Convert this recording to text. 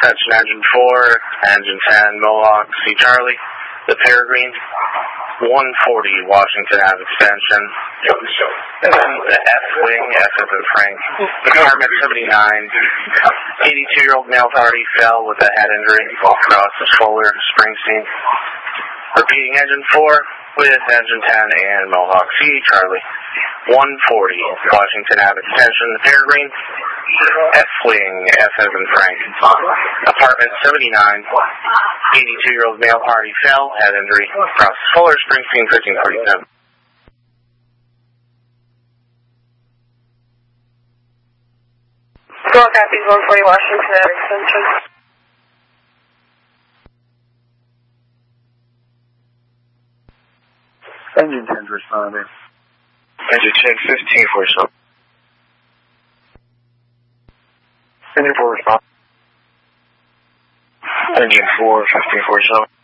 attention engine 4, engine 10, Mohawk, C Charlie, the Peregrine, 140 Washington Ave extension, and then the F-Wing, F as in Frank, Department 79, 82-year-old male party fell with a head injury across the Fuller, Springsteen. Repeating engine 4 with engine 10 and Mohawk C Charlie, 140 Washington Ave extension, the Peregrine, F-Wing, F as in Frank, Apartment 79, 82-year-old male party fell, head injury, across Fuller, Springsteen, 1547. Small copies, 140 Washington Ave extension. Engine 10's responding. Engine 10, 1547. Engine 4 responding. Engine 4, 1547.